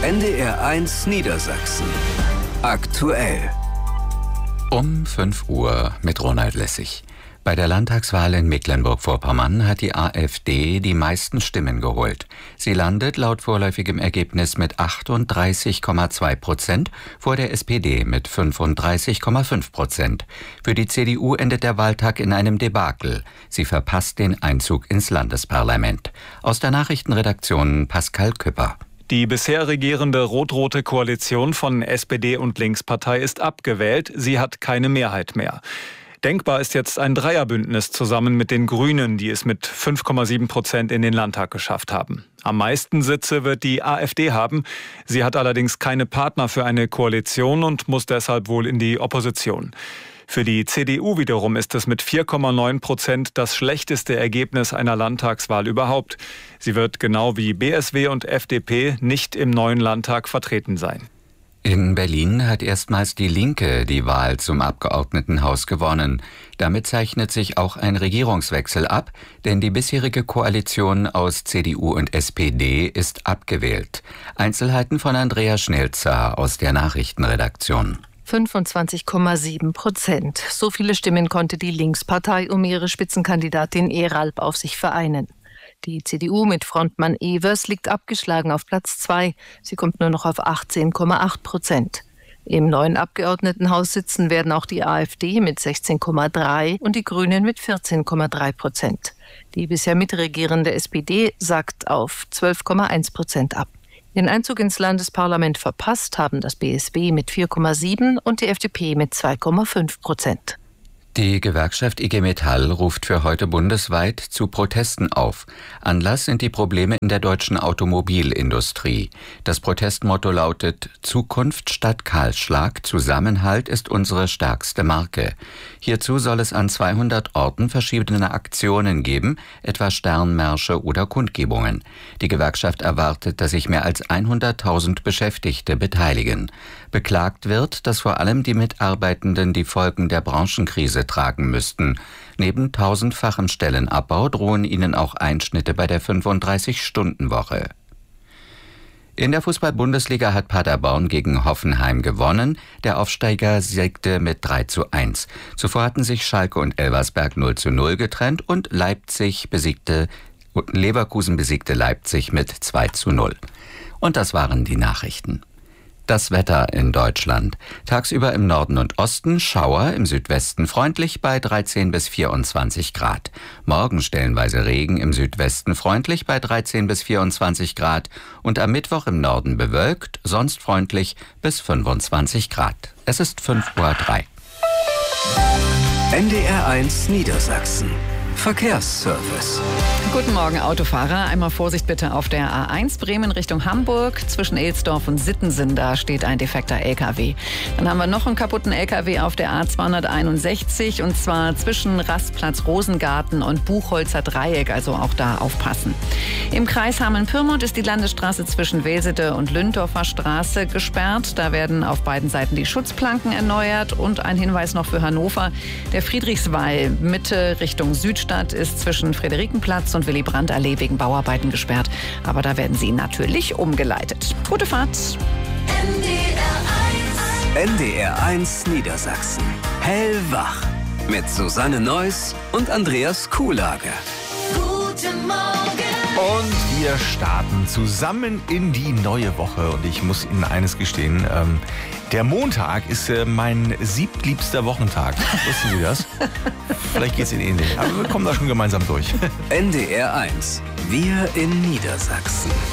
NDR1 Niedersachsen. Aktuell. Um 5 Uhr mit Ronald Lessig. Bei der Landtagswahl in Mecklenburg-Vorpommern hat die AfD die meisten Stimmen geholt. Sie landet laut vorläufigem Ergebnis mit 38,2% vor der SPD mit 35,5%. Für die CDU endet der Wahltag in einem Debakel. Sie verpasst den Einzug ins Landesparlament. Aus der Nachrichtenredaktion Pascal Küpper. Die bisher regierende rot-rote Koalition von SPD und Linkspartei ist abgewählt. Sie hat keine Mehrheit mehr. Denkbar ist jetzt ein Dreierbündnis zusammen mit den Grünen, die es mit 5,7% in den Landtag geschafft haben. Am meisten Sitze wird die AfD haben. Sie hat allerdings keine Partner für eine Koalition und muss deshalb wohl in die Opposition. Für die CDU wiederum ist es mit 4,9% das schlechteste Ergebnis einer Landtagswahl überhaupt. Sie wird genau wie BSW und FDP nicht im neuen Landtag vertreten sein. In Berlin hat erstmals die Linke die Wahl zum Abgeordnetenhaus gewonnen. Damit zeichnet sich auch ein Regierungswechsel ab, denn die bisherige Koalition aus CDU und SPD ist abgewählt. Einzelheiten von Andrea Schnelzer aus der Nachrichtenredaktion. 25,7%. So viele Stimmen konnte die Linkspartei um ihre Spitzenkandidatin Eralp auf sich vereinen. Die CDU mit Frontmann Evers liegt abgeschlagen auf Platz 2. Sie kommt nur noch auf 18,8%. Im neuen Abgeordnetenhaus sitzen werden auch die AfD mit 16,3% und die Grünen mit 14,3%. Die bisher mitregierende SPD sackt auf 12,1% ab. Den Einzug ins Landesparlament verpasst haben das BSW mit 4,7% und die FDP mit 2,5%. Die Gewerkschaft IG Metall ruft für heute bundesweit zu Protesten auf. Anlass sind die Probleme in der deutschen Automobilindustrie. Das Protestmotto lautet: Zukunft statt Kahlschlag, Zusammenhalt ist unsere stärkste Marke. Hierzu soll es an 200 Orten verschiedene Aktionen geben, etwa Sternmärsche oder Kundgebungen. Die Gewerkschaft erwartet, dass sich mehr als 100.000 Beschäftigte beteiligen. Beklagt wird, dass vor allem die Mitarbeitenden die Folgen der Branchenkrise tragen müssten. Neben 1000-fachem Stellenabbau drohen ihnen auch Einschnitte bei der 35-Stunden-Woche. In der Fußball-Bundesliga hat Paderborn gegen Hoffenheim gewonnen. Der Aufsteiger siegte mit 3:1. Zuvor hatten sich Schalke und Elversberg 0:0 getrennt und Leverkusen besiegte Leipzig mit 2:0. Und das waren die Nachrichten. Das Wetter in Deutschland. Tagsüber im Norden und Osten Schauer, im Südwesten freundlich bei 13 bis 24 Grad. Morgen stellenweise Regen, im Südwesten freundlich bei 13 bis 24 Grad und am Mittwoch im Norden bewölkt, sonst freundlich bis 25 Grad. Es ist 5:03 Uhr. NDR1 Niedersachsen. Verkehrsservice. Guten Morgen, Autofahrer. Einmal Vorsicht bitte auf der A1 Bremen Richtung Hamburg. Zwischen Elsdorf und Sittensen, da steht ein defekter LKW. Dann haben wir noch einen kaputten LKW auf der A261 und zwar zwischen Rastplatz Rosengarten und Buchholzer Dreieck, also auch da aufpassen. Im Kreis Hameln-Pyrmont ist die Landesstraße zwischen Welsede und Lünndorfer Straße gesperrt. Da werden auf beiden Seiten die Schutzplanken erneuert und ein Hinweis noch für Hannover. Der Friedrichswall Mitte Richtung Südstadt ist zwischen Friederikenplatz und Willy-Brandt-Allee wegen Bauarbeiten gesperrt. Aber da werden sie natürlich umgeleitet. Gute Fahrt. NDR1 Niedersachsen. Hellwach. Mit Susanne Neuss und Andreas Kuhlage. Guten Morgen. Und wir starten zusammen in die neue Woche. Und ich muss Ihnen eines gestehen, der Montag ist mein siebtliebster Wochentag. Wussten Sie das? Vielleicht geht es Ihnen ähnlich. Aber wir kommen da schon gemeinsam durch. NDR1. Wir in Niedersachsen.